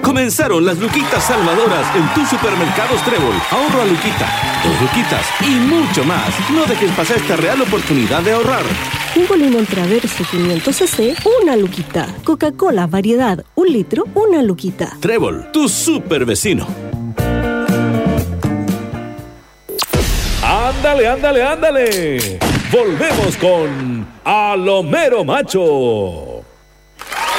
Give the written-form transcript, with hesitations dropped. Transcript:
Comenzaron las luquitas salvadoras en tus supermercados Trébol. Ahorro a luquita, 2 luquitas y mucho más. No dejes pasar esta real oportunidad de ahorrar. Jugo limón Traverso 500 cc, 1 luquita. Coca-Cola variedad 1 litro, 1 luquita. Trébol, tu super vecino. ¡Ándale, ándale, ándale! Volvemos con A lo Mero Macho.